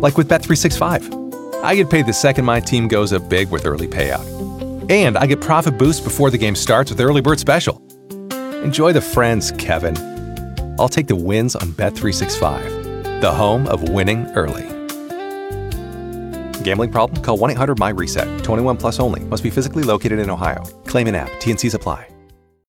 Like with Bet365. I get paid the second my team goes up big with early payout. And I get profit boost before the game starts with Early Bird Special. Enjoy the friends, Kevin. I'll take the wins on Bet365, the home of winning early. Gambling problem? Call 1-800-MY-RESET. 21 plus only. Must be physically located in Ohio. Claim in app. T&Cs apply.